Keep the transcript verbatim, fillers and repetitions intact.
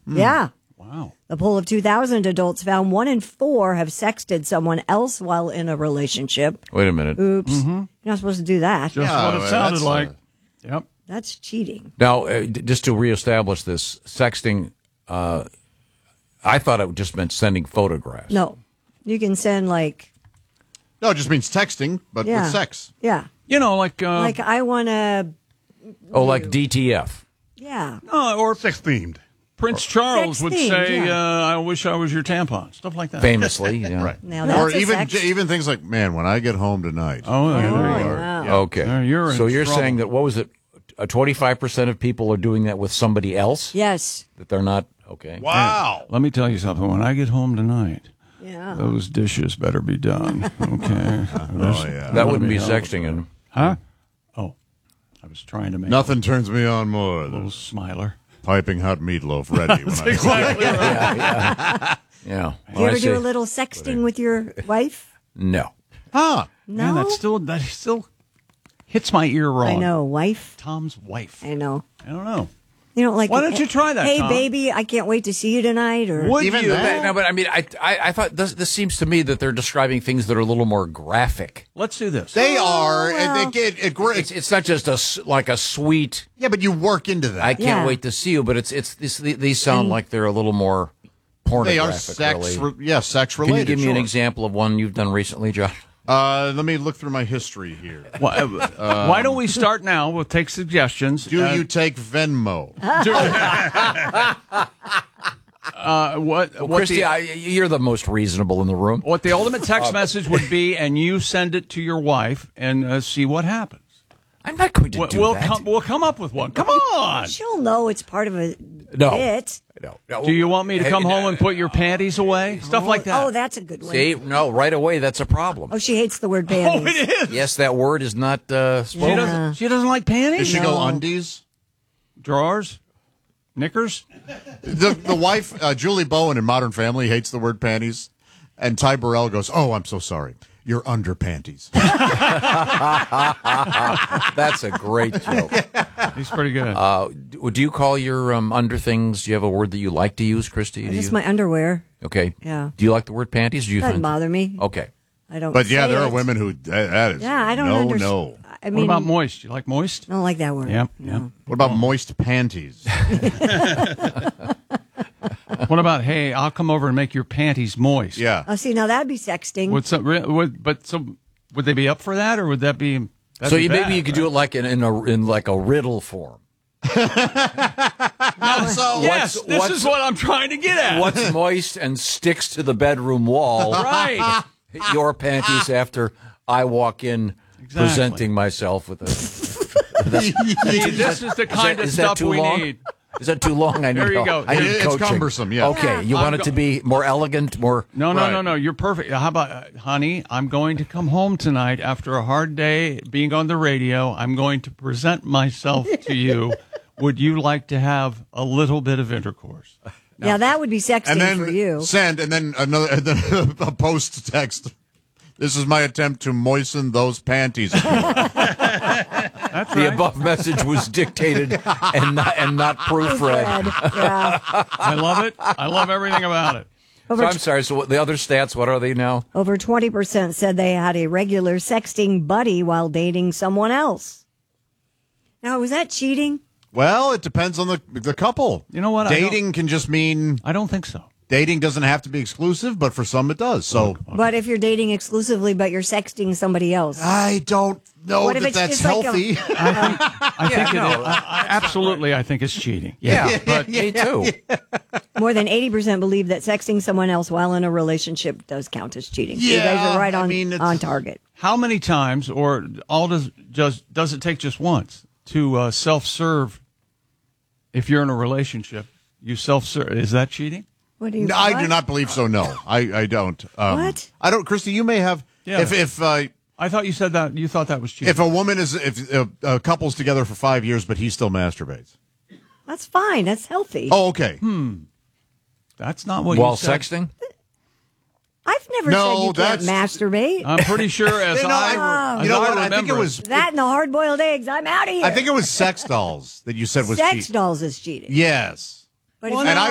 Mm. Yeah. Wow. The poll of two thousand adults found one in four have sexted someone else while in a relationship. Wait a minute. Oops. Mm-hmm. You're not supposed to do that. Just yeah, what it sounded like. Uh, yep. That's cheating. Now, uh, just to reestablish this, sexting, uh, I thought it just meant sending photographs. No. You can send, like... No, it just means texting, but yeah. with sex. Yeah. You know, like... Uh, like, I want to... Oh, like D T F. Yeah. No, or sex-themed. Prince Charles would themed, say, yeah. uh, I wish I was your tampon. Stuff like that. Famously, yeah. Right. Now that's or a even sex. even things like, man, when I get home tonight. Oh, yeah, Oh, there you are. yeah. Yeah. Okay. Uh, you're in so you're trouble. saying that, what was it, uh, twenty-five percent of people are doing that with somebody else? Yes. That they're not, okay. Wow. Hey, let me tell you something. When I get home tonight, Yeah. those dishes better be done. Okay. Oh, yeah. That wouldn't be sexting. And Huh? Oh. I was trying to make Nothing turns me on more a little than smiler. piping hot meatloaf ready. When I Exactly right. yeah, yeah. yeah. Do you ever do a little sexting with your wife? No. Huh. No. Man, that still, that still hits my ear wrong. I know. Wife? Tom's wife. I know. I don't know. You don't like. Why don't you try that, Hey, Tom? baby, I can't wait to see you tonight. Or Would Even you? that? No, but I mean, I, I, I thought this, this seems to me that they're describing things that are a little more graphic. Let's do this. They Oh, are. well. And they get, it, it, It's, it's not just a s- like a sweet. yeah, but you work into that. I can't Yeah. wait to see you, but it's it's this, these sound like they're a little more pornographic. they are sex. really. Re, yeah, sex Can related. you give me an sure. example of one you've done recently, Josh? Uh, let me look through my history here. Why, uh, why don't we start now? We'll take suggestions. Do Uh, you take Venmo? uh, what? Well, what Christy, the, I, you're the most reasonable in the room. what the ultimate text message would be, and you send it to your wife and uh, see what happens. I'm not going to We'll, do we'll that. come. We'll come up with one. Come on. she'll know it's part of a No. bit. No, no. Do you want me to Hey, come no. home and put your panties away? Stuff like that. Oh, that's a good one. See, no, right away, that's a problem. Oh, she hates the word Oh, panties. it is. Yes, that word is not uh, She spoken. doesn't. She doesn't like panties. Does she go No. undies? Drawers, knickers. The the wife, uh, Julie Bowen in Modern Family, hates the word panties, and Ty Burrell goes, "Oh, I'm so sorry. You're under panties." That's a great joke. He's pretty good. Uh, do, do you call your um, under things? Do you have a word that you like to use, Christy? Do Just you? my underwear. Okay. Yeah. Do you like the word panties? Or do you Doesn't think? bother me. Okay. I don't. But yeah, say there are it. women who that, that is Yeah, I don't no understand. no. I what mean, about moist? You like moist? I don't like that word. Yep. No. What about moist panties? What about, hey, I'll come over and make your panties moist? Yeah. Oh, see, now that'd be sexting. Would some, re- would, but so would they be up for that, or would that be? that'd So be you, bad, maybe you could do it like in, in a in like a riddle form. So Yes, What's- this what's- is what I'm trying to get at. What's moist and sticks to the bedroom wall? right? Your panties after I walk in Exactly. presenting myself with a. See, this is the kind of is that stuff too we long? need. Is that too long? I need There you help. go. I need It's coaching. cumbersome, yeah. Okay, you I'm want it go- to be more elegant, more. No, no, Right. no, no. You're perfect. How about, uh, honey? I'm going to come home tonight after a hard day being on the radio. I'm going to present myself to you. Would you like to have a little bit of intercourse? Yeah, that would be sexting and then for you. send, and then another, and then a post text. This is my attempt to moisten those panties. That's The right. above message was dictated and not and not proofread. Fred, yeah. I love it. I love everything about it. So Over, I'm sorry. So what, the other stats, what are they now? over twenty percent said they had a regular sexting buddy while dating someone else. Now, was that cheating? Well, it depends on the the couple. You know what? I Dating can just mean I don't think so. dating doesn't have to be exclusive, but for some it does. So But if you're dating exclusively, but you're sexting somebody else. I don't know What if that it's that's just like a- healthy. I think it is. I, I, absolutely, I think it's cheating. Yeah, but me too. More than eighty percent believe that sexting someone else while in a relationship does count as cheating. So you guys Yeah, are right I on, mean, it's- on target. how many times, or all does just does it take just once to uh, self-serve? If you're in a relationship, you self-serve. Is that cheating? What do you? No, I what? do not believe so. No, I, I don't. Um, What? I don't, Christy. You may have. Yeah. If if uh, I thought you said that. You thought that was cheating. if a woman is if a, a couple's together for five years, but he still masturbates. That's fine. That's healthy. Oh, okay. That's not what While you said. sexting? I've never No, said you can't that's- masturbate. I'm pretty sure as You know, I, I- as you know I what? I think it remember was. that and the hard-boiled eggs. I'm out of here. I think it was sex dolls that you said was sex cheating. dolls is cheating. Yes. But Well, if no, And I